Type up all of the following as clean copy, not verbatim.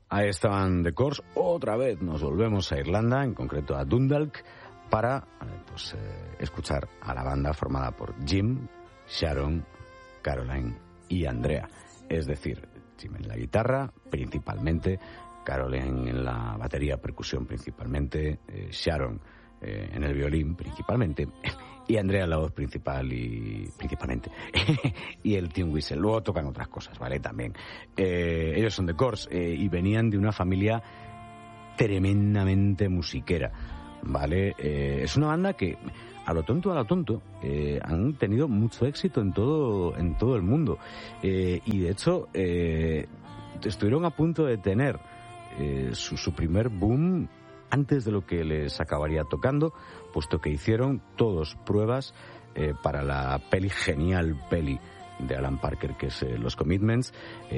Ahí estaban The Corrs. Otra vez nos volvemos a Irlanda, en concreto a Dundalk, para escuchar a la banda formada por Jim, Sharon, Caroline y Andrea. Es decir, Jim en la guitarra, principalmente, Caroline en la batería, percusión principalmente, Sharon en el violín principalmente, y Andrea en la voz principalmente, y el tin whistle. Luego tocan otras cosas, ¿vale? También. Ellos son The Corrs y venían de una familia tremendamente musiquera, ¿vale? Es una banda que, a lo tonto, han tenido mucho éxito en todo el mundo. Y de hecho, estuvieron a punto de tener su primer boom antes de lo que les acabaría tocando, puesto que hicieron todos pruebas para la genial peli de Alan Parker, que es Los Commitments.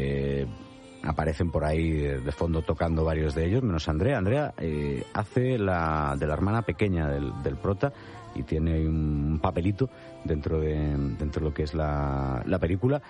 Aparecen por ahí de fondo tocando varios de ellos, menos Andrea. Andrea hace de la hermana pequeña del prota y tiene un papelito dentro de lo que es la película.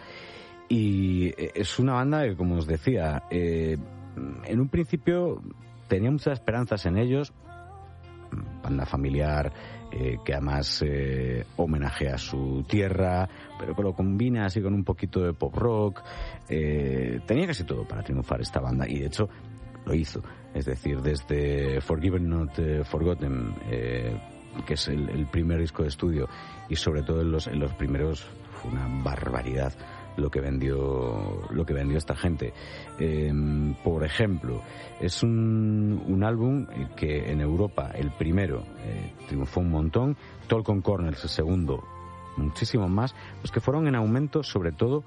Y es una banda que, como os decía, en un principio tenía muchas esperanzas en ellos. Banda familiar que además homenajea a su tierra, pero que lo combina así con un poquito de pop rock. Tenía casi todo para triunfar esta banda, y de hecho lo hizo. Es decir, desde Forgiven Not Forgotten, que es el primer disco de estudio, y sobre todo en los primeros, fue una barbaridad lo que vendió esta gente. Por ejemplo, es un álbum que en Europa, el primero, triunfó un montón. Talk on Corners, el segundo, muchísimo más, pues que fueron en aumento, sobre todo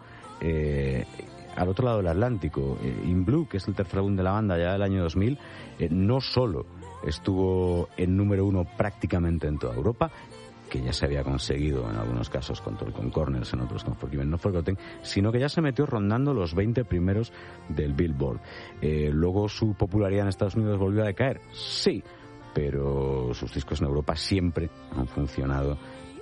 al otro lado del Atlántico. In Blue, que es el tercer álbum de la banda ya del año 2000, no solo estuvo en número 1 prácticamente en toda Europa, que ya se había conseguido en algunos casos con Talk on Corners, en otros con Forgiven Not Forgotten, sino que ya se metió rondando los 20 primeros del Billboard. Luego su popularidad en Estados Unidos volvió a decaer, sí, pero sus discos en Europa siempre han funcionado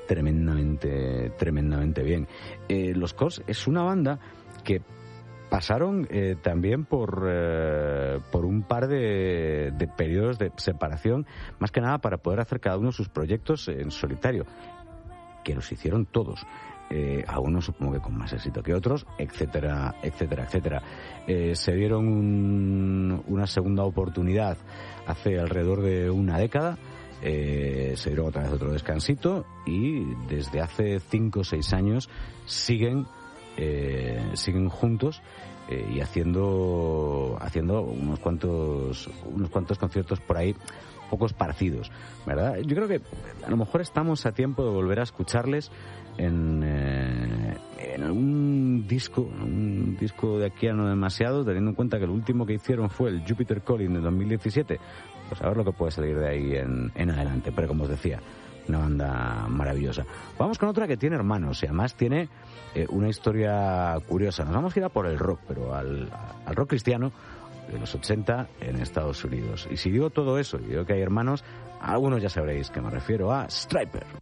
tremendamente bien. Los Corrs es una banda que pasaron también por un par de periodos de separación, más que nada para poder hacer cada uno sus proyectos en solitario, que los hicieron todos. Algunos supongo que con más éxito que otros, etcétera. Se dieron una segunda oportunidad hace alrededor de una década. Se dieron otra vez otro descansito, y desde hace 5 o 6 años siguen juntos y haciendo unos cuantos conciertos por ahí, poco esparcidos, ¿verdad? Yo creo que a lo mejor estamos a tiempo de volver a escucharles en algún disco de aquí a no demasiado, teniendo en cuenta que el último que hicieron fue el Jupiter Calling de 2017. Pues a ver lo que puede salir de ahí en adelante. Pero como os decía, una banda maravillosa. Vamos con otra que tiene hermanos, y además tiene una historia curiosa. Nos vamos a ir a por el rock, pero al rock cristiano de los 80 en Estados Unidos. Y si digo todo eso y digo que hay hermanos, algunos ya sabréis que me refiero a Stryper.